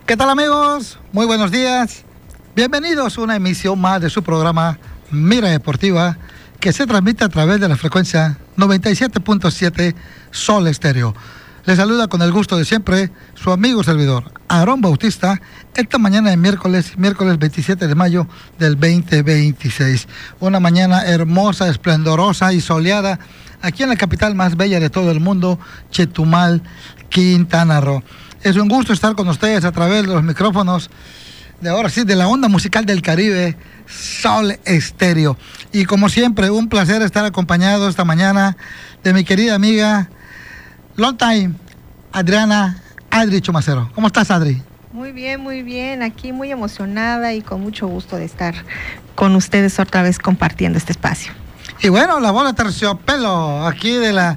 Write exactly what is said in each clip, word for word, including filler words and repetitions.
¿Qué tal, amigos? Muy buenos días. Bienvenidos a una emisión más de su programa Mira Deportiva, que se transmite a través de la frecuencia noventa y siete punto siete Sol Estéreo. Les saluda con el gusto de siempre su amigo servidor, Aarón Bautista, esta mañana de miércoles, miércoles veintisiete de mayo del veinte veintiséis. Una mañana hermosa, esplendorosa y soleada aquí en la capital más bella de todo el mundo, Chetumal, Quintana Roo. Es un gusto estar con ustedes a través de los micrófonos de ahora sí, de la onda musical del Caribe, Sol Estéreo. Y como siempre, un placer estar acompañado esta mañana de mi querida amiga, long time, Adriana Adri Chumacero. ¿Cómo estás, Adri? Muy bien, muy bien. Aquí muy emocionada y con mucho gusto de estar con ustedes otra vez compartiendo este espacio. Y bueno, la bola terciopelo aquí de la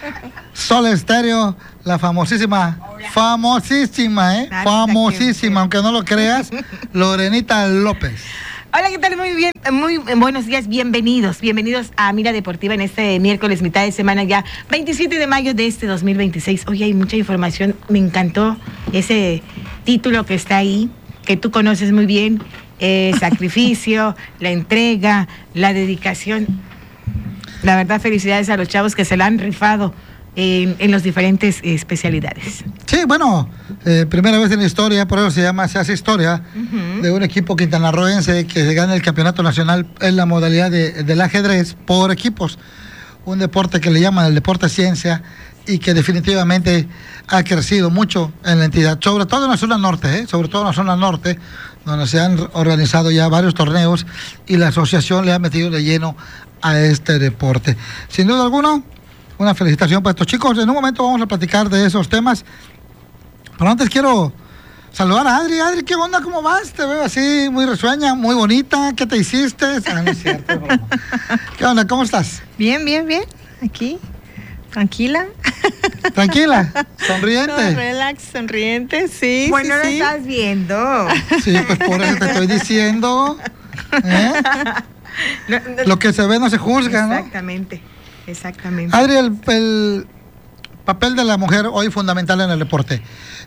Sol Estéreo, la famosísima, famosísima, ¿eh? Famosísima, aunque no lo creas, Lorenita López. Hola, ¿qué tal? Muy bien, muy buenos días, bienvenidos, bienvenidos a Mira Deportiva en este miércoles, mitad de semana ya, veintisiete de mayo de este dos mil veintiséis. Oye, hay mucha información, me encantó ese título que está ahí, que tú conoces muy bien, eh, sacrificio, la entrega, la dedicación. La verdad, felicidades a los chavos que se la han rifado en, en las diferentes eh, especialidades. Sí, bueno, eh, primera vez en la historia, por eso se llama, se hace historia, uh-huh. de un equipo quintanarroense que se gana el campeonato nacional en la modalidad de, del ajedrez por equipos. Un deporte que le llaman el deporte ciencia y que definitivamente ha crecido mucho en la entidad, sobre todo en la zona norte, ¿eh? sobre todo en la zona norte, donde se han organizado ya varios torneos y la asociación le ha metido de lleno a este deporte. Sin duda alguna, una felicitación para estos chicos. En un momento vamos a platicar de esos temas, pero antes quiero saludar a Adri. Adri, ¿qué onda? ¿Cómo vas? Te veo así, muy risueña, muy bonita. ¿Qué te hiciste? Ah, no es cierto, no. ¿Qué onda? ¿Cómo estás? Bien, bien, bien. Aquí, tranquila. Tranquila, sonriente. No, relax, sonriente, sí. Bueno, sí, lo sí. estás viendo. Sí, pues por eso te estoy diciendo. ¿eh? No, no, Lo que se ve no se juzga, ¿no? Exactamente, exactamente. Adri, el, el papel de la mujer hoy fundamental en el deporte.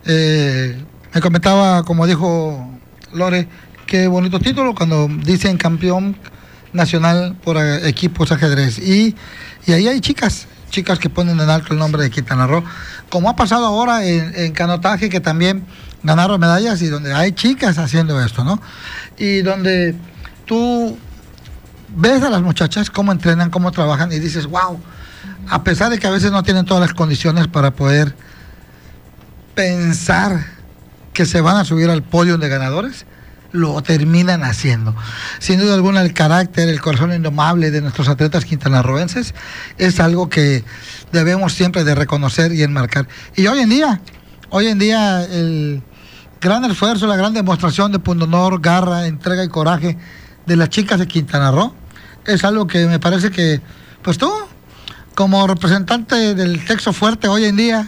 Eh, me comentaba, como dijo Lore, qué bonito título cuando dicen campeón nacional por eh, equipos ajedrez. Y, y ahí hay chicas, chicas que ponen en alto el nombre de Quintana Roo, como ha pasado ahora en, en canotaje, que también ganaron medallas y donde hay chicas haciendo esto, ¿no? Y donde tú ves a las muchachas cómo entrenan, cómo trabajan y dices, wow, a pesar de que a veces no tienen todas las condiciones para poder pensar que se van a subir al podio de ganadores, lo terminan haciendo. Sin duda alguna, el carácter, el corazón indomable de nuestros atletas quintanarroenses es algo que debemos siempre de reconocer y enmarcar. Y hoy en día, hoy en día el gran esfuerzo, la gran demostración de pundonor, garra, entrega y coraje de las chicas de Quintana Roo es algo que me parece que, pues tú, como representante del sexo fuerte hoy en día,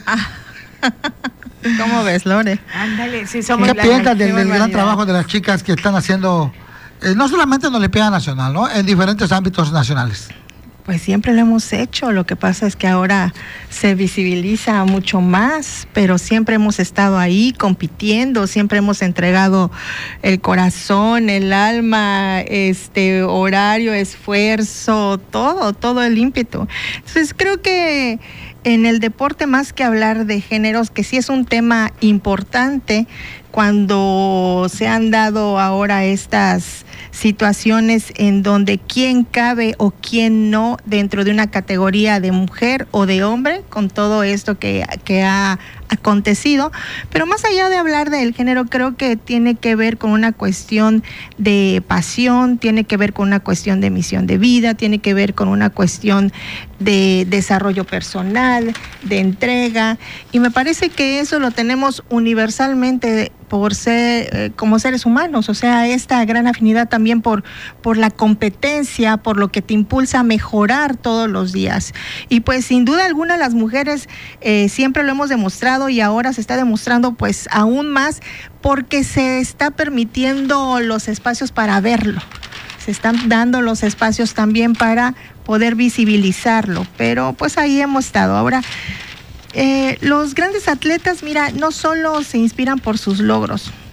¿cómo ves, Lore? Ándale, sí, somos ¿qué la- piensas del, qué del gran barbaridad. trabajo de las chicas que están haciendo, eh, no solamente en la Olimpiada Nacional, ¿no? En diferentes ámbitos nacionales? Pues siempre lo hemos hecho, lo que pasa es que ahora se visibiliza mucho más, pero siempre hemos estado ahí compitiendo, siempre hemos entregado el corazón, el alma, este horario, esfuerzo, todo, todo el ímpetu. Entonces creo que en el deporte, más que hablar de géneros, que sí es un tema importante, cuando se han dado ahora estas situaciones en donde quién cabe o quién no dentro de una categoría de mujer o de hombre, con todo esto que, que ha acontecido, pero más allá de hablar del género, creo que tiene que ver con una cuestión de pasión, tiene que ver con una cuestión de misión de vida, tiene que ver con una cuestión de desarrollo personal, de entrega, y me parece que eso lo tenemos universalmente por ser eh, como seres humanos, o sea, esta gran afinidad también por, por la competencia, por lo que te impulsa a mejorar todos los días. Y pues sin duda alguna las mujeres eh, siempre lo hemos demostrado y ahora se está demostrando pues aún más porque se está permitiendo los espacios para verlo. Se están dando los espacios también para poder visibilizarlo, pero pues ahí hemos estado. Ahora, Eh, los grandes atletas, mira, no solo se inspiran por sus logros,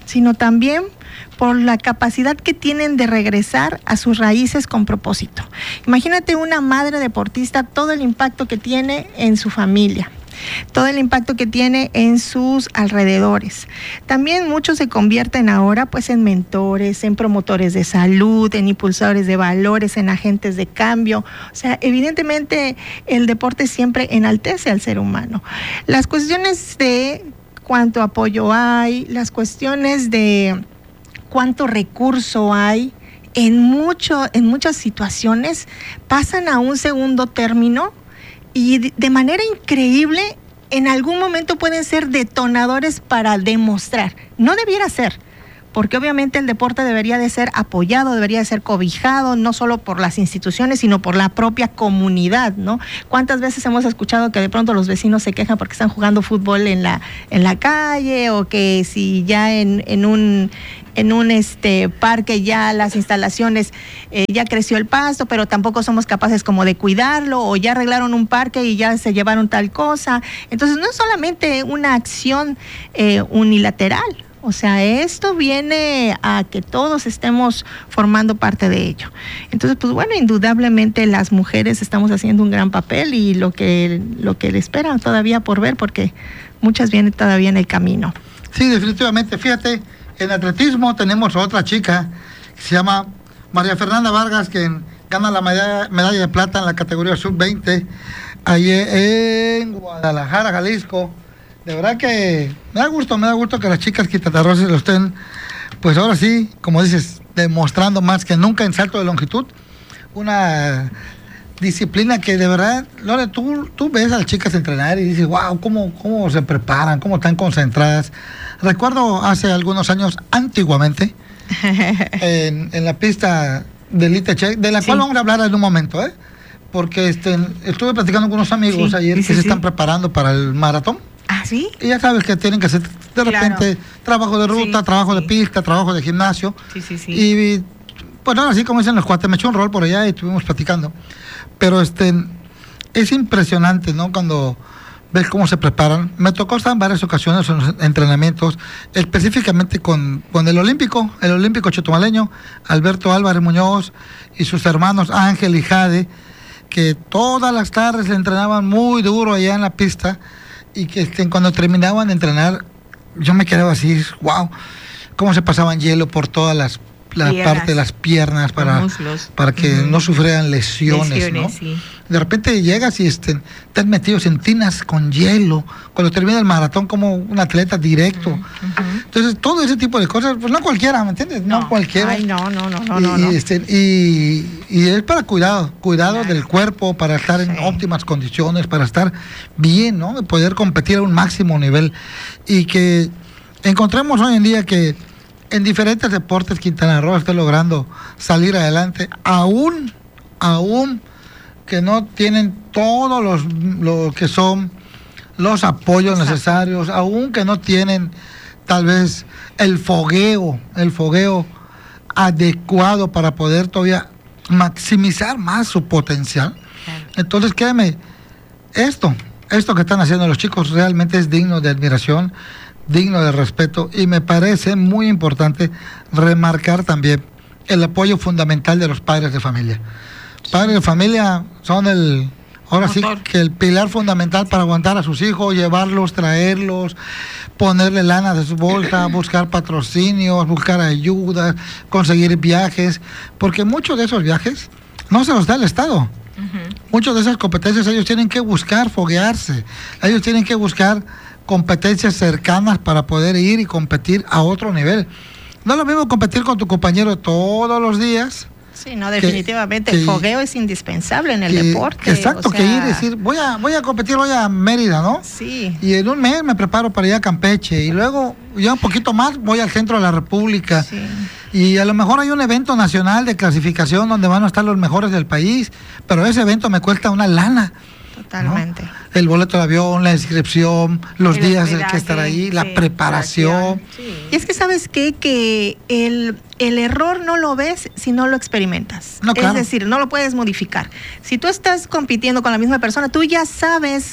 sino también por la capacidad que tienen de regresar a sus raíces con propósito. Imagínate una madre deportista, todo el impacto que tiene en su familia, todo el impacto que tiene en sus alrededores. También muchos se convierten ahora pues en mentores, en promotores de salud, en impulsores de valores, en agentes de cambio. O sea, evidentemente el deporte siempre enaltece al ser humano. Las cuestiones de cuánto apoyo hay, las cuestiones de cuánto recurso hay, en mucho, en muchas situaciones pasan a un segundo término y de manera increíble en algún momento pueden ser detonadores para demostrar. No debiera ser, porque obviamente el deporte debería de ser apoyado, debería de ser cobijado, no solo por las instituciones, sino por la propia comunidad, ¿no? ¿Cuántas veces hemos escuchado que de pronto los vecinos se quejan porque están jugando fútbol en la, en la calle, o que si ya en, en un... en un este parque ya las instalaciones, eh, ya creció el pasto, pero tampoco somos capaces como de cuidarlo, o ya arreglaron un parque y ya se llevaron tal cosa? Entonces no es solamente una acción eh, unilateral, o sea, esto viene a que todos estemos formando parte de ello. Entonces, pues bueno, indudablemente las mujeres estamos haciendo un gran papel, y lo que, lo que le espera todavía por ver, porque muchas vienen todavía en el camino. Sí, definitivamente. Fíjate, en atletismo tenemos a otra chica que se llama María Fernanda Vargas, que gana la medalla, medalla de plata en la categoría sub veinte ahí en Guadalajara, Jalisco. De verdad que me da gusto, me da gusto que las chicas quintanarroenses lo estén, pues ahora sí, como dices, demostrando más que nunca en salto de longitud. Una disciplina que de verdad, Lore, tú, tú ves a las chicas entrenar y dices, wow, cómo, cómo se preparan, cómo están concentradas. Recuerdo hace algunos años, antiguamente, en, en la pista de Elite Check, de la sí. cual vamos a hablar en un momento, ¿eh? Porque este, estuve platicando con unos amigos sí, ayer sí, que sí, se sí. están preparando para el maratón. ¿Ah, sí? Y ya sabes que tienen que hacer de repente claro. trabajo de ruta, sí, trabajo sí. de pista, trabajo de gimnasio. Sí, sí, sí. Y pues ahora sí, como dicen los cuates, me echó un rol por allá y estuvimos platicando. Pero este es impresionante, ¿no? Cuando ves cómo se preparan. Me tocó estar en varias ocasiones en los entrenamientos, específicamente con, con el olímpico, el olímpico chetumaleño, Alberto Álvarez Muñoz y sus hermanos Ángel y Jade, que todas las tardes le entrenaban muy duro allá en la pista, y que este, cuando terminaban de entrenar, yo me quedaba así, wow, cómo se pasaban hielo por todas las la piernas, parte de las piernas para, para que uh-huh. no sufrieran lesiones, lesiones ¿no? Sí. De repente llegas y este, están metidos en tinas con hielo, cuando termina el maratón como un atleta directo. Uh-huh. Entonces, todo ese tipo de cosas, pues no cualquiera, ¿me entiendes? No, no cualquiera. Ay, no, no, no, no. Y, no, no. Y, este, y, y es para cuidado, cuidado claro. del cuerpo, para estar sí. en óptimas condiciones, para estar bien, ¿no? Poder competir a un máximo nivel. Y que encontremos hoy en día que en diferentes deportes Quintana Roo está logrando salir adelante, aún, aún que no tienen todos los lo que son los apoyos Exacto. necesarios, aún que no tienen tal vez el fogueo, el fogueo adecuado para poder todavía maximizar más su potencial. Claro. Entonces, créeme, esto, esto que están haciendo los chicos realmente es digno de admiración, digno de respeto, y me parece muy importante remarcar también el apoyo fundamental de los padres de familia. Padres de familia son el, ahora sí que el pilar fundamental para aguantar a sus hijos, llevarlos, traerlos, ponerle lana de su bolsa, buscar patrocinios, buscar ayudas, conseguir viajes, porque muchos de esos viajes no se los da el Estado. Uh-huh. Muchas de esas competencias ellos tienen que buscar foguearse, ellos tienen que buscar competencias cercanas para poder ir y competir a otro nivel. No es lo mismo competir con tu compañero todos los días. Sí, no, definitivamente. Que, el fogueo es indispensable en el que, deporte. Exacto, o sea... que ir y decir, voy a, voy a competir, voy a Mérida, ¿no? Sí. Y en un mes me preparo para ir a Campeche. Y luego, ya un poquito más, voy al centro de la República. Sí. Y a lo mejor hay un evento nacional de clasificación donde van a estar los mejores del país, pero ese evento me cuesta una lana. Totalmente. ¿No? El boleto de avión, la inscripción, los el días en que estar ahí, la sí, preparación. Sí. Y es que sabes qué, que el, el error no lo ves si no lo experimentas. No, claro. Es decir, no lo puedes modificar. Si tú estás compitiendo con la misma persona, tú ya sabes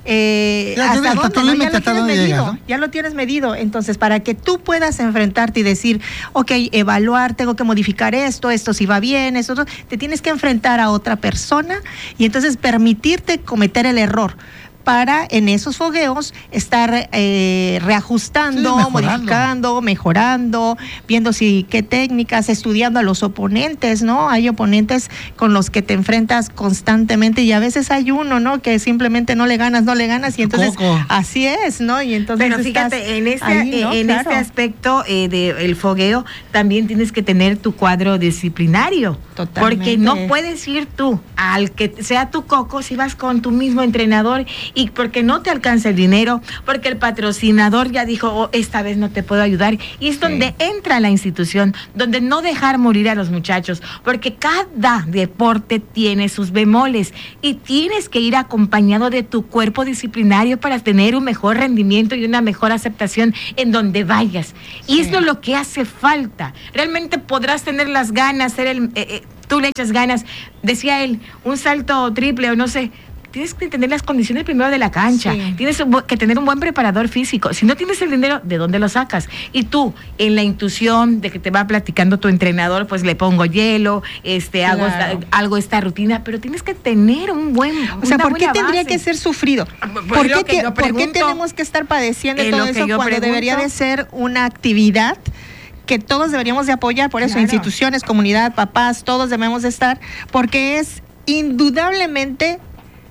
eh, Ya hasta tienes- hasta dónde, tu ¿no? límite, Ya lo hasta tienes dónde medido, llegas, ¿no? ya lo tienes medido. Entonces, para que tú puedas enfrentarte y decir, ok, evaluar, tengo que modificar esto, esto si va bien, esto, otro, te tienes que enfrentar a otra persona y entonces permitirte cometer el error para en esos fogueos estar eh, reajustando, Sí, mejorando. modificando, mejorando, viendo si qué técnicas, estudiando a los oponentes, ¿no? Hay oponentes con los que te enfrentas constantemente y a veces hay uno, ¿no? Que simplemente no le ganas, no le ganas y entonces Coco. así es, ¿no? Y entonces Pero estás fíjate, en este, ahí, ¿no? en Claro. este aspecto eh, del fogueo, también tienes que tener tu cuadro disciplinario. Totalmente. Porque no puedes ir tú al que sea tu coco si vas con tu mismo entrenador y porque no te alcanza el dinero, porque el patrocinador ya dijo, oh, esta vez no te puedo ayudar. Y es Sí. donde entra la institución, donde no dejar morir a los muchachos, porque cada deporte tiene sus bemoles y tienes que ir acompañado de tu cuerpo disciplinario para tener un mejor rendimiento y una mejor aceptación en donde vayas. Y Sí. esto es lo que hace falta. Realmente podrás tener las ganas, ser el, eh, eh, tú le echas ganas. Decía él, un salto triple o no sé. Tienes que tener las condiciones primero de la cancha, Sí. tienes un bu- que tener un buen preparador físico. Si no tienes el dinero, ¿de dónde lo sacas? Y tú, en la intuición de que te va platicando tu entrenador, pues le pongo hielo, este, hago Claro. esta, algo esta rutina, pero tienes que tener un buen. O sea, una ¿por qué buena tendría base. que ser sufrido? Pues ¿Por es lo qué, que te- yo por qué pregunto. tenemos que estar padeciendo Es todo lo que eso yo cuando pregunto. debería de ser una actividad que todos deberíamos de apoyar? Por eso, Claro. instituciones, comunidad, papás, todos debemos de estar, porque es indudablemente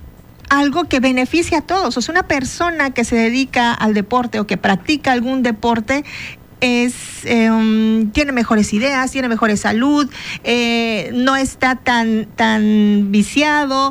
algo que beneficia a todos. O sea, una persona que se dedica al deporte o que practica algún deporte es eh, um, tiene mejores ideas, tiene mejores salud, eh, no está tan tan viciado,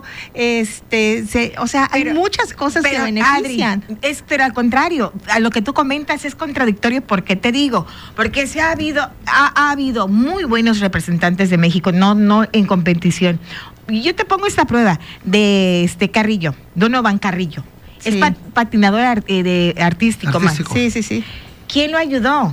este, se, o sea, hay Pero- muchas cosas que Pero, benefician. Adri, es, pero al contrario, a lo que tú comentas es contradictorio. ¿Por qué te digo? Porque se ha habido, ha, ha habido muy buenos representantes de México, no, no en competición. Y yo te pongo esta prueba de este Carrillo, Donovan Carrillo. Es Sí. pa- patinador ar- eh, de artístico, más. Artístico. Sí, sí, sí. ¿Quién lo ayudó?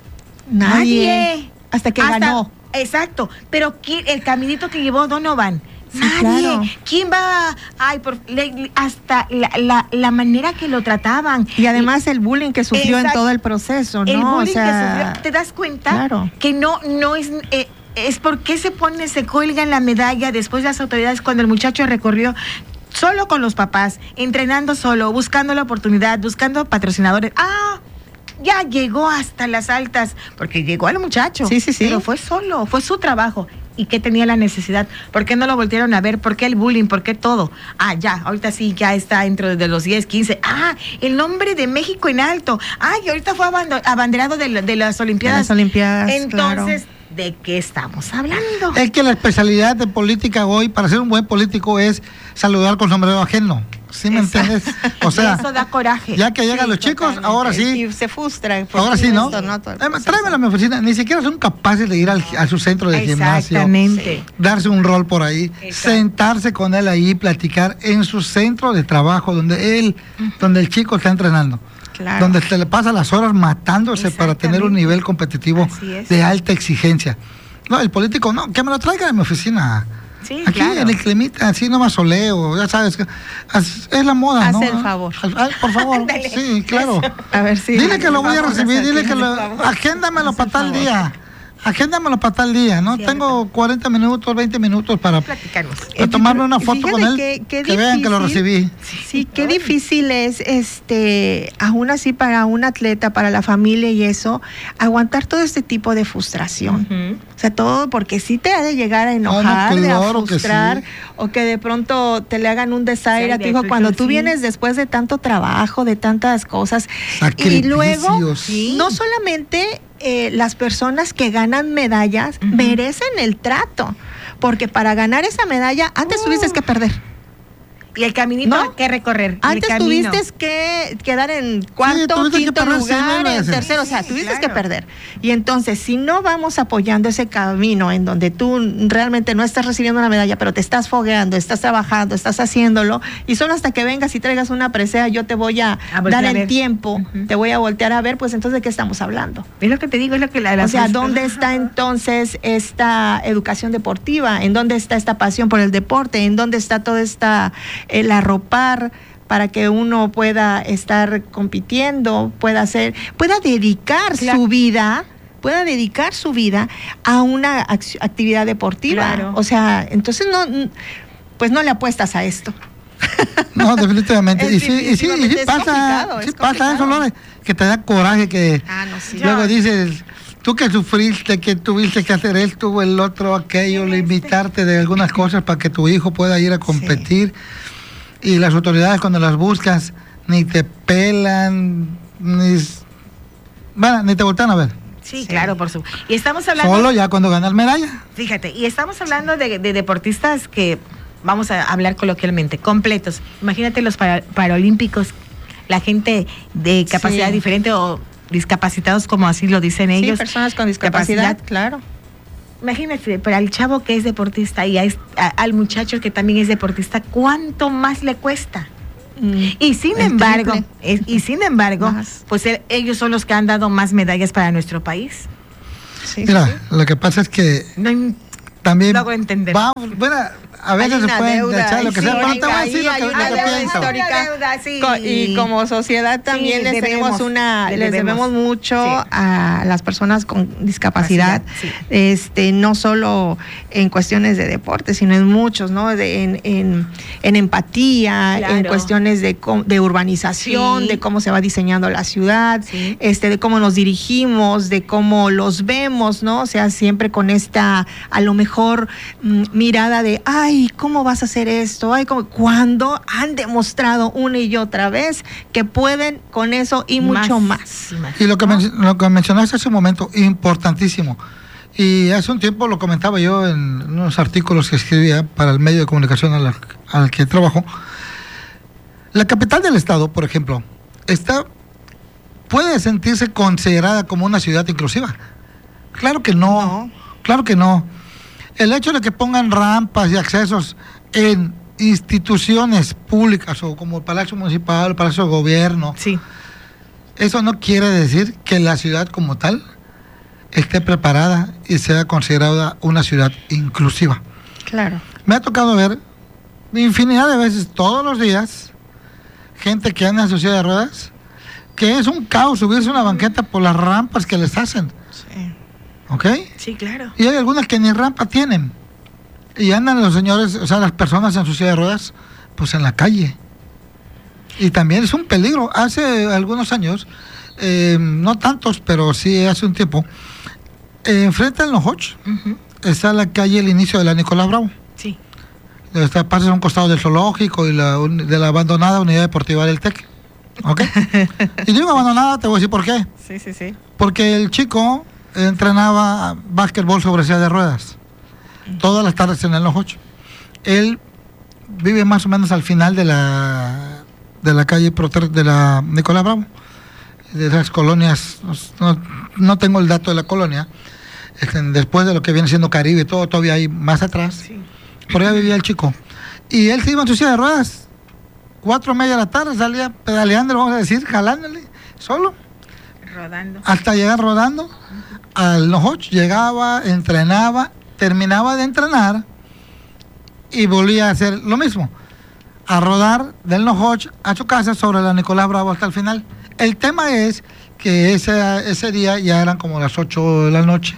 Nadie. Hasta que Hasta- ganó. Exacto. Pero ¿quién- el caminito que llevó Donovan. Sí, Nadie. claro. ¿Quién va? Ay, por, le- le- hasta la, la, la manera que lo trataban. Y además el bullying que sufrió en Exacto. todo el proceso, ¿no? El bullying o sea, que sufrió, ¿te das cuenta? claro. Que no, no es, eh, es porque se pone, se cuelga en la medalla después las autoridades cuando el muchacho recorrió solo con los papás, entrenando solo, buscando la oportunidad, buscando patrocinadores. Ah, ya llegó hasta las altas, porque llegó al muchacho. Sí, sí, sí. Pero fue solo, fue su trabajo. ¿Y qué tenía la necesidad? ¿Por qué no lo voltearon a ver? ¿Por qué el bullying? ¿Por qué todo? Ah, ya, ahorita sí, ya está dentro de los diez, quince. Ah, el nombre de México en alto. Ah, y ahorita fue abando- abanderado de, la- de las Olimpiadas. De las Olimpiadas, Entonces, ¿de qué estamos hablando? Es que la especialidad de política hoy, para ser un buen político, es saludar con sombrero ajeno. ¿Sí me Exacto. entiendes? O sea, Eso da coraje. ya que llegan Sí, los chicos, totalmente. ahora sí. Y se frustra. por Ahora sí, ¿no? esto, Todo el Eh, proceso. Tráemelo a mi oficina. Ni siquiera son capaces de ir al, a su centro de gimnasio, Exactamente. darse un rol por ahí, Exacto. sentarse con él ahí, platicar en su centro de trabajo, donde él, donde el chico está entrenando. Claro. Donde se le pasa las horas matándose para tener un Exactamente. nivel competitivo Así es. de alta exigencia. No, el político, no, que me lo traigan a mi oficina. Sí, Aquí claro. en el climita, así nomás soleo, ya sabes, que as- es la moda, Haz ¿no? el favor. Ay, por favor, Ándale. sí, claro. A ver si. Dile que lo voy a Vamos a recibir, hacer dile que el lo, favor. agéndamelo Haz para el tal favor. día. Agéndamelo para tal día, ¿no? Cierto. Tengo cuarenta minutos, veinte minutos para, Platicamos. para tomarme una foto Fíjate con él, que- que, qué vean que lo difícil. recibí. Sí, qué difícil es, este, aún así para un atleta, para la familia y eso, aguantar todo este tipo de frustración. Ujú. O sea, todo porque sí te ha de llegar a no, enojar, de a claro que frustrar, sí. o que de pronto te le hagan un desaire a tu Sí, hijo de- cuando tú sí. vienes después de tanto trabajo, de tantas cosas. Y Sacrificios. luego, Sí. no solamente eh, las personas que ganan medallas Ujú. merecen el trato, porque para ganar esa medalla antes Uh. tuviste que perder. Y el caminito ¿No? que recorrer. el Antes camino. tuviste que quedar en cuarto, tuviste que quinto perder cien lugar, mil en veces. tercero, o sea, Sí, tuviste claro. que perder. Y entonces, si no vamos apoyando ese camino en donde tú realmente no estás recibiendo una medalla, pero te estás fogueando, estás trabajando, estás haciéndolo, y solo hasta que vengas y traigas una presea, yo te voy a, A voltear dar a el ver. tiempo, Ujú. te voy a voltear a ver, pues entonces, ¿de qué estamos hablando? Es lo que te digo, es lo que la, la O sea, frustra- ¿dónde está entonces esta educación deportiva? ¿En dónde está esta pasión por el deporte? ¿En dónde está toda esta, el arropar para que uno pueda estar compitiendo, pueda hacer, pueda dedicar claro. su vida, pueda dedicar su vida a una actividad deportiva. Claro. O sea, entonces no, pues no le apuestas a esto. No, definitivamente. y sí, y sí, y sí pasa, sí pasa eso, Lore, que te da coraje, que ah, no, sí. luego dices, tú que sufriste, que tuviste que hacer esto o el otro, aquello, limitarte de algunas cosas para que tu hijo pueda ir a competir. Sí. Y las autoridades cuando las buscas ni te pelan, ni, bueno, ni te voltean a ver. Sí, sí, claro, por supuesto. Y estamos hablando... Solo ya cuando ganas medalla. Fíjate, y estamos hablando de, de deportistas que, vamos a hablar coloquialmente, completos. Imagínate los para, paralímpicos, la gente de capacidad sí. diferente o discapacitados, como así lo dicen sí, ellos. Personas con discapacidad, capacidad. Claro. Imagínate, para el chavo que es deportista y a, a, al muchacho que también es deportista, ¿cuánto más le cuesta? Mm, y sin embargo, es, y sin embargo, más. pues el, ellos son los que han dado más medallas para nuestro país. Sí, Mira, sí. lo que pasa es que no, también no hago entender. Vamos, bueno, a veces se pueden echar lo que sí, sea, pero te voy a decir lo que, lo que pienso. Histórica, deuda, sí. Y como sociedad también sí, les debemos, tenemos una, les debemos, debemos mucho sí. a las personas con discapacidad, sí. este, no solo en cuestiones de deporte, sino en muchos, ¿no? De, en, en, en empatía, claro. en cuestiones de, de urbanización, sí. de cómo se va diseñando la ciudad, sí. este, de cómo nos dirigimos, de cómo los vemos, ¿no? O sea, siempre con esta, a lo mejor, m- mirada de, ay, Ay, ¿cómo vas a hacer esto? Ay, ¿cómo? Cuando han demostrado una y otra vez que pueden con eso y más, mucho más. Y lo que, men- lo que mencionaste hace un momento, importantísimo. Y hace un tiempo lo comentaba yo en unos artículos que escribía para el medio de comunicación al, al que trabajo. La capital del estado, por ejemplo, está, puede sentirse considerada como una ciudad inclusiva. Claro que no, no. claro que no. El hecho de que pongan rampas y accesos en instituciones públicas o como el Palacio Municipal, el Palacio de Gobierno, sí. eso no quiere decir que la ciudad como tal esté preparada y sea considerada una ciudad inclusiva. Claro. Me ha tocado ver infinidad de veces, todos los días, gente que anda en su silla de ruedas, que es un caos subirse a una banqueta por las rampas que les hacen. Sí. ¿Ok? Sí, claro. Y hay algunas que ni rampa tienen. Y andan los señores, o sea, las personas en su silla de ruedas, pues en la calle. Y también es un peligro. Hace algunos años, eh, no tantos, pero sí hace un tiempo, eh, enfrente del Nojoch, uh-huh. está la calle, el inicio de la Nicolás Bravo. Sí. Está, pasa a un costado del zoológico y la, de la abandonada unidad deportiva del TEC. ¿Ok? Y digo abandonada, te voy a decir por qué. Sí, sí, sí. Porque el chico entrenaba básquetbol sobre silla de ruedas todas las tardes en el Nojoch. Él vive más o menos al final de la de la calle de la Nicolás Bravo, de esas colonias, no, no tengo el dato de la colonia, este, después de lo que viene siendo Caribe, todo todavía hay más atrás, sí. Por allá vivía el chico, y él se iba en su silla de ruedas, cuatro y media de la tarde, salía pedaleando, vamos a decir, jalándole, solo, rodando, hasta llegar rodando al Nojoch, llegaba, entrenaba, terminaba de entrenar y volvía a hacer lo mismo, a rodar del Nojoch a su casa sobre la Nicolás Bravo hasta el final. El tema es que ese, ese día ya eran como las ocho de la noche.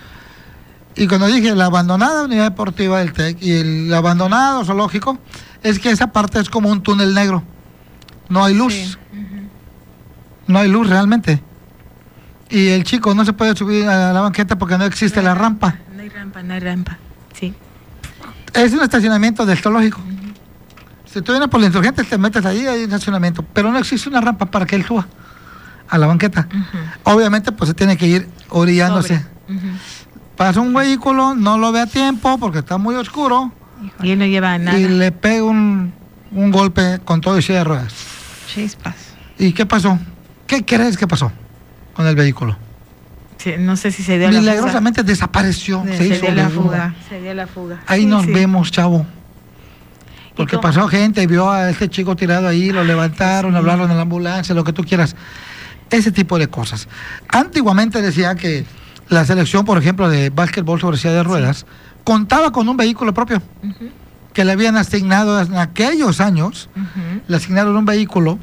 Y cuando dije la abandonada unidad deportiva del TEC y el abandonado zoológico, es que esa parte es como un túnel negro. No hay luz. Sí. Uh-huh. No hay luz realmente. Y el chico no se puede subir a la banqueta porque no existe no la rampa. rampa. No hay rampa, no hay rampa, sí. Es un estacionamiento del zoológico. Uh-huh. Si tú vienes por la Insurgente, te metes ahí, hay un estacionamiento, pero no existe una rampa para que él suba a la banqueta. Uh-huh. Obviamente, pues se tiene que ir orillándose. Uh-huh. Pasa un vehículo, no lo ve a tiempo porque está muy oscuro. Y él no lleva nada. Y le pega un, un golpe con todo y silla de ruedas. Chispas. ¿Y qué pasó? ¿Qué crees que pasó con el vehículo? Sí, no sé si se dio la fuga. Milagrosamente desapareció. Se, se, se hizo dio la fuga. fuga. Se dio la fuga. Ahí sí, nos sí. vemos, chavo. Porque pasó gente y vio a este chico tirado ahí, lo levantaron, sí. hablaron en la ambulancia, lo que tú quieras. Ese tipo de cosas. Antiguamente decía que la selección, por ejemplo, de básquetbol sobre silla de ruedas, sí. contaba con un vehículo propio. Uh-huh. que le habían asignado en aquellos años, uh-huh. le asignaron un vehículo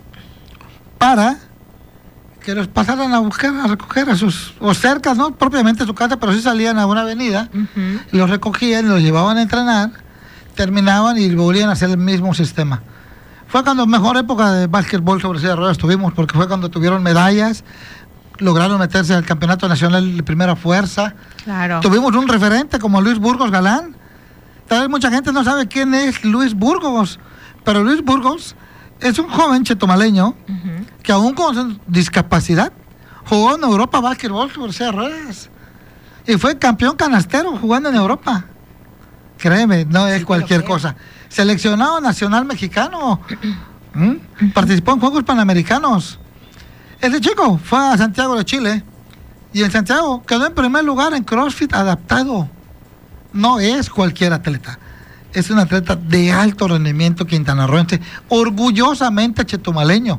para que los pasaran a buscar, a recoger a sus, o cerca, no propiamente a su casa, pero sí salían a una avenida, uh-huh. y los recogían, los llevaban a entrenar, terminaban y volvían a hacer el mismo sistema. Fue cuando mejor época de básquetbol sobre silla de ruedas tuvimos, porque fue cuando tuvieron medallas, lograron meterse al campeonato nacional de primera fuerza. Claro. Tuvimos un referente como Luis Burgos Galán. Tal vez mucha gente no sabe quién es Luis Burgos, pero Luis Burgos es un joven chetumaleño uh-huh. que aún con discapacidad jugó en Europa básquetbol sobre silla de ruedas y fue campeón canastero jugando en Europa. Créeme, no es sí, cualquier cosa. Seleccionado nacional mexicano, ¿Mm? participó en Juegos Panamericanos. Ese chico fue a Santiago de Chile y en Santiago quedó en primer lugar en CrossFit adaptado. No es cualquier atleta, es un atleta de alto rendimiento quintanarroense, orgullosamente chetumaleño.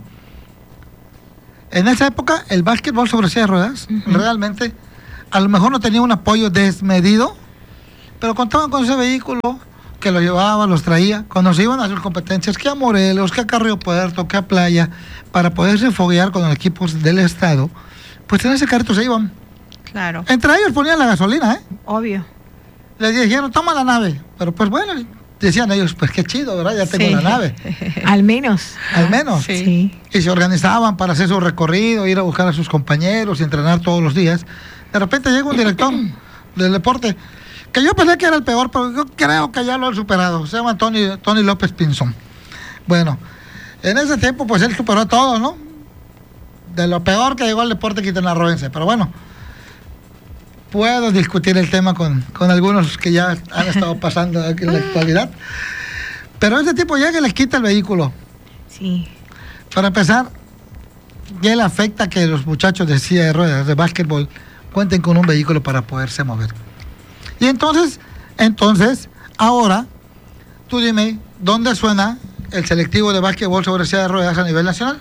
En esa época el básquetbol sobre silla de ruedas uh-huh. realmente a lo mejor no tenía un apoyo desmedido, pero contaban con ese vehículo que los llevaba, los traía, cuando se iban a sus competencias, que a Morelos, que a Río Puerto, que a Playa, para poderse foguear con los equipos del estado, pues en ese carrito se iban. Claro. Entre ellos ponían la gasolina, ¿eh? Obvio. Les dijeron, toma la nave, pero pues bueno, decían ellos, pues qué chido, ¿verdad? Ya tengo sí. la nave. Al menos. Al menos. Sí. Y se organizaban para hacer su recorrido, ir a buscar a sus compañeros y entrenar todos los días. De repente llega un director del deporte, que yo pensé que era el peor, pero yo creo que ya lo han superado. Se llama Tony, Tony López Pinzón. Bueno, en ese tiempo pues él superó todo, ¿no? De lo peor que llegó al deporte quintanarroense. Pero bueno, puedo discutir el tema con, con algunos que ya han estado pasando aquí en la actualidad. Pero ese tipo llega y les quita el vehículo. Sí. Para empezar, ya le afecta que los muchachos de silla de ruedas, de básquetbol, cuenten con un vehículo para poderse mover. Y entonces, entonces, ahora, tú dime, ¿dónde suena el selectivo de básquetbol sobre silla de ruedas a nivel nacional?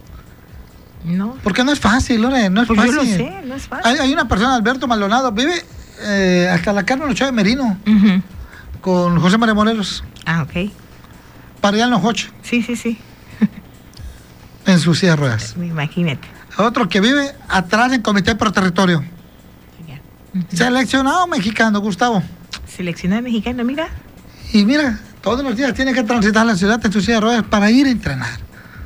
No. Porque no es fácil, Lore, no es pues fácil. Yo lo sé, no es fácil. Hay, hay una persona, Alberto Maldonado, vive eh, hasta la Carmen Ochoa de Merino, uh-huh. con José María Morelos. Ah, ok. Para allá en los ocho. Sí, sí, sí. En su silla de ruedas. Imagínate. Otro que vive atrás en Comité Pro Territorio. Uh-huh. Seleccionado mexicano, Gustavo. Seleccionado mexicano, mira. Y mira, todos los días tiene que transitar la ciudad en su silla de ruedas para ir a entrenar.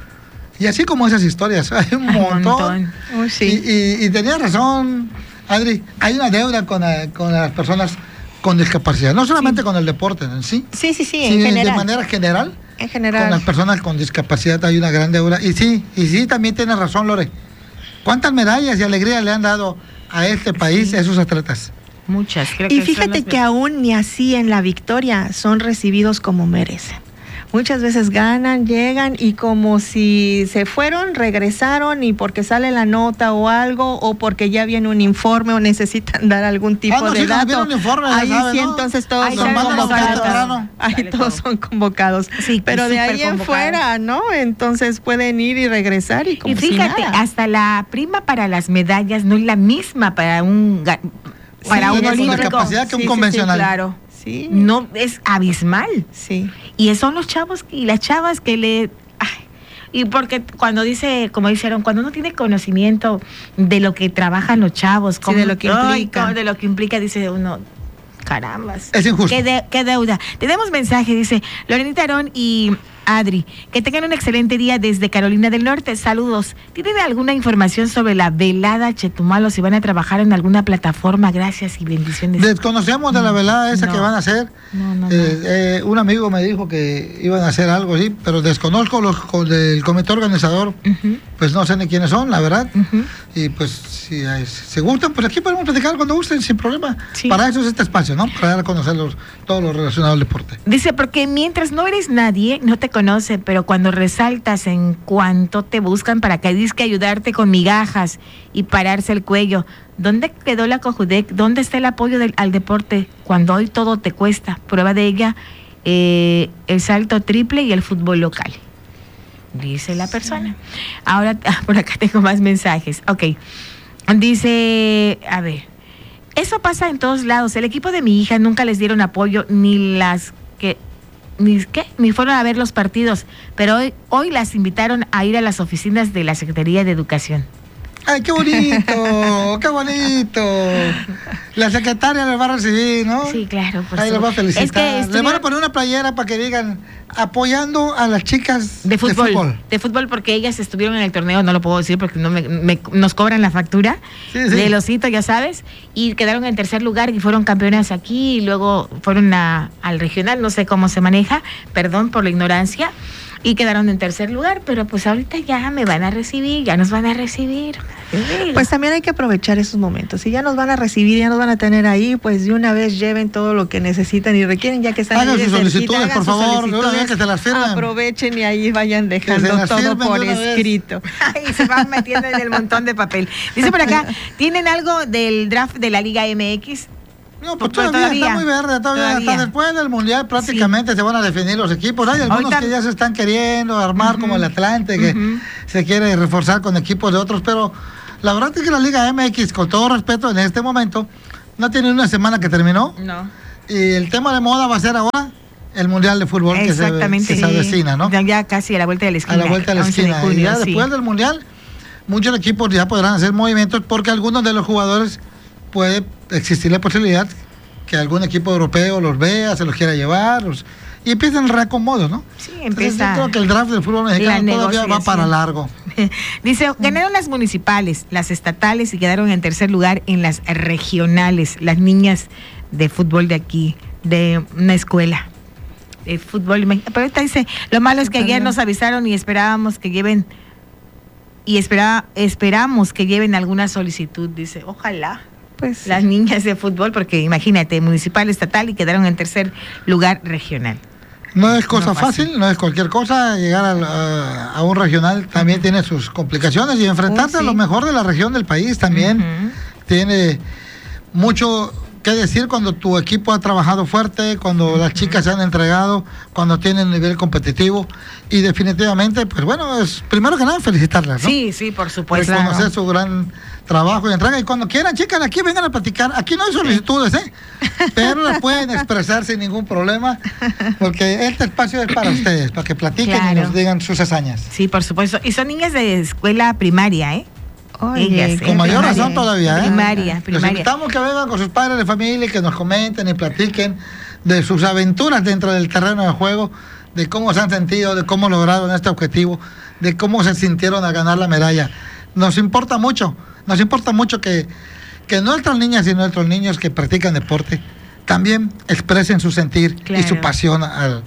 Y así como esas historias, hay un hay montón. Un montón. Oh, sí. y, y, y tenía razón, Adri, hay una deuda con, la, con las personas con discapacidad, no solamente sí. con el deporte en sí. Sí, sí, sí, sí en general. De manera general. En general. Con las personas con discapacidad hay una gran deuda. Y sí, y sí, también tienes razón, Lore. ¿Cuántas medallas y alegría le han dado a este país, sí. a esos atletas? Muchas, creo y que fíjate que aún ni así en la victoria son recibidos como merecen. Muchas veces ganan, llegan y como si se fueron, regresaron y porque sale la nota o algo o porque ya viene un informe o necesitan dar algún tipo ah, no, de sí, dato. Un informe, ahí sabe, sí, ¿no? entonces todos ahí son convocados. Ahí todos son convocados. Sí, pero de ahí en fuera, ¿no? Entonces pueden ir y regresar y como Y fíjate, si nada. hasta la prima para las medallas no es la misma para un para sí, un olímpico. Con discapacidad que un sí, convencional. Sí, sí, claro. Sí. No, es abismal. Sí. Y son los chavos y las chavas que le... Ay, y porque cuando dice, como dijeron, cuando uno tiene conocimiento de lo que trabajan los chavos, como, sí, de lo que implica. Ay, de lo que implica, dice uno, carambas. Es injusto. Qué, de, qué deuda. Tenemos mensaje, dice Lorenita Arón y Adri, que tengan un excelente día desde Carolina del Norte. Saludos. ¿Tienen alguna información sobre la velada Chetumal o si van a trabajar en alguna plataforma? Gracias y bendiciones. Desconocemos de la velada esa no. que van a hacer. No, no, no. Eh, eh, un amigo me dijo que iban a hacer algo así, pero desconozco los del comité organizador. Uh-huh. Pues no sé ni quiénes son, la verdad. Uh-huh. Y pues si eh, se gustan, pues aquí podemos platicar cuando gusten, sin problema. Sí. Para eso es este espacio, ¿no? Para dar a conocer los, todo lo relacionado al deporte. Dice, porque mientras no eres nadie, no te conoce, pero cuando resaltas en cuanto te buscan para que disque ayudarte con migajas y pararse el cuello. ¿Dónde quedó la Cojudec? ¿Dónde está el apoyo del, al deporte cuando hoy todo te cuesta? Prueba de ella, eh, el salto triple y el fútbol local. Dice la persona. Ahora, por acá tengo más mensajes. Ok. Dice, a ver, eso pasa en todos lados. El equipo de mi hija nunca les dieron apoyo, ni las que ni qué, ni fueron a ver los partidos, pero hoy, hoy las invitaron a ir a las oficinas de la Secretaría de Educación. ¡Ay, qué bonito! ¡Qué bonito! La secretaria les va a recibir, ¿no? Sí, claro. Por Ahí les va a felicitar. Es que estuvieron... Les van a poner una playera para que digan apoyando a las chicas de fútbol, de fútbol. De fútbol, porque ellas estuvieron en el torneo, no lo puedo decir porque no me, me, nos cobran la factura sí, sí. del osito, ya sabes, y quedaron en tercer lugar y fueron campeonas aquí y luego fueron a, al regional, no sé cómo se maneja, perdón por la ignorancia. Y quedaron en tercer lugar, pero pues ahorita ya me van a recibir, ya nos van a recibir. Pues también hay que aprovechar esos momentos. Si ya nos van a recibir, ya nos van a tener ahí, pues de una vez lleven todo lo que necesitan y requieren, ya que están hagan ahí sus solicitudes, cerquita, por favor, de una vez que se las firmen. Aprovechen y ahí vayan dejando todo por escrito. Y se van metiendo en el montón de papel. Dice por acá, ¿tienen algo del draft de la Liga M X? No, pues todavía, todavía está muy verde, todavía, todavía. Hasta después del Mundial prácticamente sí. se van a definir los equipos. Hay algunos Ahorita... que ya se están queriendo armar uh-huh. como el Atlante, que uh-huh. se quiere reforzar con equipos de otros, pero la verdad es que la Liga M X, con todo respeto, en este momento, no tiene una semana que terminó. No. Y el tema de moda va a ser ahora el Mundial de Fútbol que se, que se avecina, ¿no? Ya, ya casi a la vuelta de la esquina. A la vuelta de la esquina. De junio, y ya sí. después del Mundial, muchos equipos ya podrán hacer movimientos porque algunos de los jugadores puede existir la posibilidad que algún equipo europeo los vea, se los quiera llevar, los, y empiezan el reacomodo, ¿no? Sí, empieza. Entonces, yo creo que el draft del fútbol mexicano todavía va para largo. Dice, ganaron las municipales, las estatales y quedaron en tercer lugar en las regionales, las niñas de fútbol de aquí, de una escuela de fútbol. Pero ahorita dice, lo malo es que ayer nos avisaron y esperábamos que lleven, y espera, esperamos que lleven alguna solicitud, dice, ojalá. Pues las niñas de fútbol, porque imagínate, municipal, estatal y quedaron en tercer lugar regional. No es cosa no fácil, fácil, no es cualquier cosa. Llegar a, a, a un regional también uh-huh. tiene sus complicaciones y enfrentarse uh, sí. a lo mejor de la región del país también uh-huh. tiene mucho que decir cuando tu equipo ha trabajado fuerte, cuando uh-huh. las chicas se han entregado, cuando tienen nivel competitivo y definitivamente, pues bueno, es primero que nada felicitarlas, ¿no? Sí, sí, por supuesto. Reconocer claro. su gran trabajo y entrega y cuando quieran, chicas, aquí vengan a platicar. Aquí no hay solicitudes, ¿eh? Pero las pueden expresar sin ningún problema porque este espacio es para ustedes, para que platiquen claro. y nos digan sus hazañas. Sí, por supuesto. Y son niñas de escuela primaria, ¿eh? Oye, Ellas, con mayor primaria, razón todavía, ¿eh? Primaria, primaria. Les invitamos que vengan con sus padres de familia y que nos comenten y platiquen de sus aventuras dentro del terreno de juego, de cómo se han sentido, de cómo lograron este objetivo, de cómo se sintieron al ganar la medalla. Nos importa mucho, nos importa mucho que, que nuestras niñas y nuestros niños que practican deporte también expresen su sentir claro. y su pasión al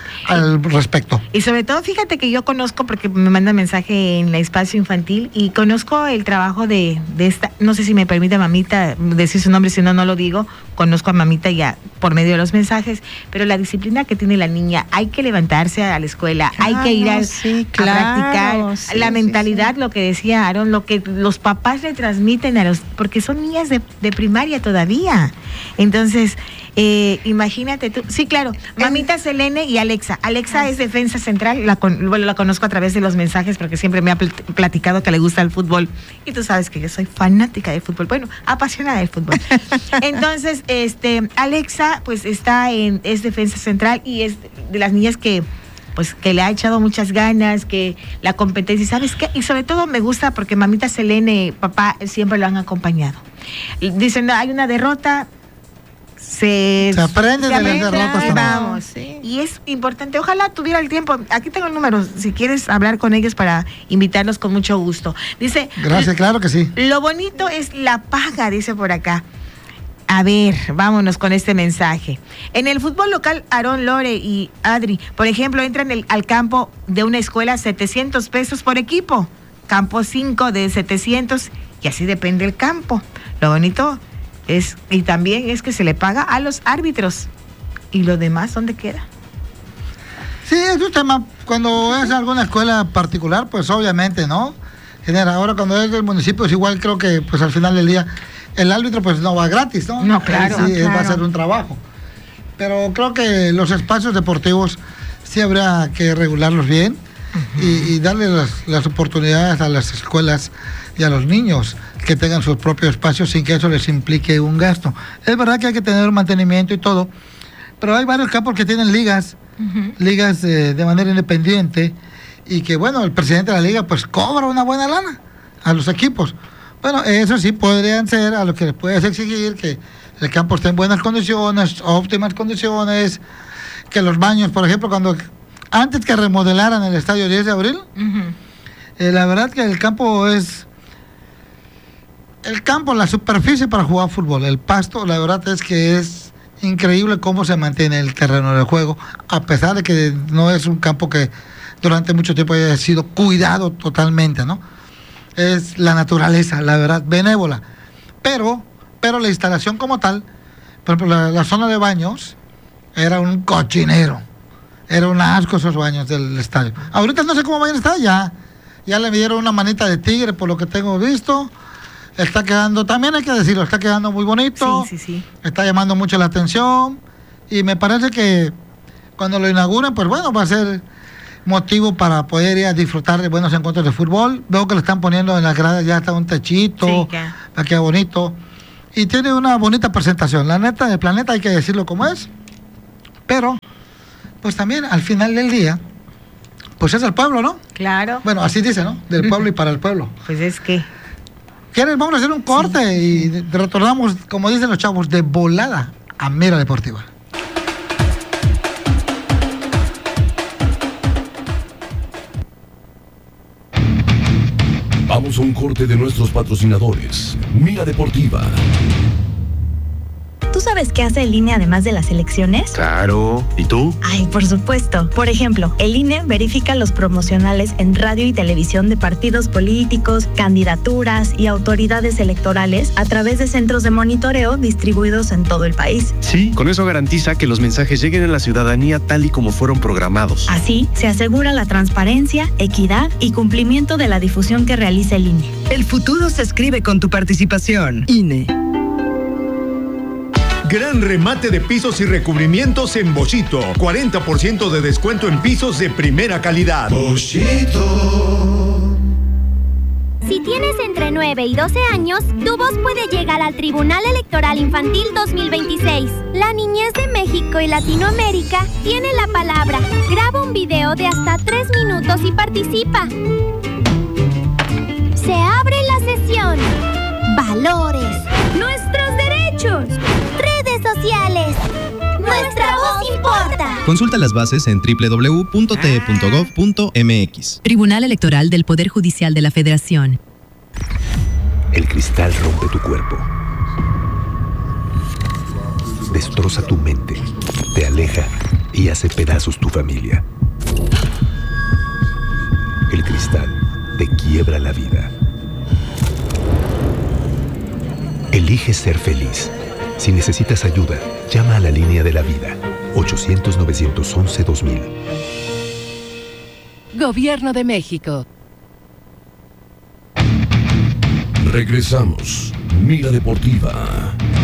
al respecto. Y sobre todo, fíjate que yo conozco, porque me manda mensaje en el espacio infantil, y conozco el trabajo de, de esta, no sé si me permite Mamita decir su nombre, si no, no lo digo, conozco a Mamita ya por medio de los mensajes, pero la disciplina que tiene la niña, hay que levantarse a la escuela, claro, hay que ir a, sí, a claro, practicar sí, la sí, mentalidad, sí. lo que decía Aaron, lo que los papás le transmiten a los, porque son niñas de, de primaria todavía, entonces... Eh, imagínate tú, sí, claro, Mamita Selene y Alexa. Alexa es defensa central, la, con, bueno, la conozco a través de los mensajes porque siempre me ha platicado que le gusta el fútbol. Y tú sabes que yo soy fanática del fútbol, bueno, apasionada del fútbol. Entonces, este, Alexa, pues está en, es defensa central y es de las niñas que, pues, que le ha echado muchas ganas, que la competencia, ¿sabes qué? Y sobre todo me gusta porque Mamita Selene, papá, siempre lo han acompañado. Dicen, no, hay una derrota. Se, se aprende se de aprende, las derrotas claro, vamos, sí. Y es importante, ojalá tuviera el tiempo, aquí tengo el número, si quieres hablar con ellos para invitarlos con mucho gusto. Dice, gracias, claro que sí. Lo bonito es la paga, dice por acá. A ver, vámonos con este mensaje. En el fútbol local, Aarón, Lore y Adri, por ejemplo, entran el, al campo de una escuela setecientos pesos por equipo, campo cinco de setecientos, y así depende el campo. Lo bonito es, y también es que se le paga a los árbitros. ¿Y lo demás dónde queda? Sí, es un tema. Cuando es alguna escuela particular, pues obviamente, ¿no? Genera. Ahora cuando es del municipio es igual, creo que pues al final del día el árbitro pues no va gratis, ¿no? No, claro. Sí, claro. va a ser un trabajo. Pero creo que los espacios deportivos sí habría que regularlos bien uh-huh. y, y darle las, las oportunidades a las escuelas y a los niños que tengan sus propios espacios sin que eso les implique un gasto. Es verdad que hay que tener un mantenimiento y todo, pero hay varios campos que tienen ligas uh-huh. ligas eh, de manera independiente y que, bueno, el presidente de la liga pues cobra una buena lana a los equipos. Bueno, eso sí podrían ser a lo que les puedes exigir que el campo esté en buenas condiciones, óptimas condiciones, que los baños, por ejemplo, cuando antes que remodelaran el estadio diez de abril, uh-huh. eh, la verdad que el campo es el campo, la superficie para jugar fútbol, el pasto, la verdad es que es increíble cómo se mantiene el terreno del juego, a pesar de que no es un campo que durante mucho tiempo haya sido cuidado totalmente, ¿no? Es la naturaleza, la verdad, benévola. Pero, pero la instalación como tal, por ejemplo, la, la zona de baños era un cochinero. Era un asco esos baños del estadio. Ahorita no sé cómo vayan a estar, ya, ya le dieron una manita de tigre por lo que tengo visto. Está quedando, también hay que decirlo, está quedando muy bonito. Sí, sí, sí. Está llamando mucho la atención. Y me parece que cuando lo inauguren, pues bueno, va a ser motivo para poder ir a disfrutar de buenos encuentros de fútbol. Veo que le están poniendo en las gradas, ya está un techito, sí, que... para que bonito. Y tiene una bonita presentación. La neta del planeta, hay que decirlo como es. Pero, pues también al final del día, pues es el pueblo, ¿no? Claro. Bueno, así dice, ¿no? Del pueblo y para el pueblo. Pues es que... ¿Quieren? Vamos a hacer un corte sí. y retornamos, como dicen los chavos, de volada a Mira Deportiva. Vamos a un corte de nuestros patrocinadores. Mira Deportiva. ¿Tú sabes qué hace el I N E además de las elecciones? Claro. ¿Y tú? Ay, por supuesto. Por ejemplo, el I N E verifica los promocionales en radio y televisión de partidos políticos, candidaturas y autoridades electorales a través de centros de monitoreo distribuidos en todo el país. Sí, con eso garantiza que los mensajes lleguen a la ciudadanía tal y como fueron programados. Así, se asegura la transparencia, equidad y cumplimiento de la difusión que realiza el I N E. El futuro se escribe con tu participación. I N E. Gran remate de pisos y recubrimientos en Boschito. cuarenta por ciento de descuento en pisos de primera calidad. Boschito. Si tienes entre nueve y doce años, tu voz puede llegar al Tribunal Electoral Infantil dos mil veintiséis. La niñez de México y Latinoamérica tiene la palabra. Graba un video de hasta tres minutos y participa. Se abre la sesión. Valores. Nuestros derechos. Redes sociales. Nuestra voz importa. Consulta las bases en doble u doble u doble u punto t e punto gov punto m x. Tribunal Electoral del Poder Judicial de la Federación. El cristal rompe tu cuerpo. Destroza tu mente. Te aleja y hace pedazos tu familia. El cristal te quiebra la vida. Elige ser feliz. Si necesitas ayuda, llama a la línea de la vida. ochocientos, novecientos once, dos mil. Gobierno de México. Regresamos. Mira Deportiva.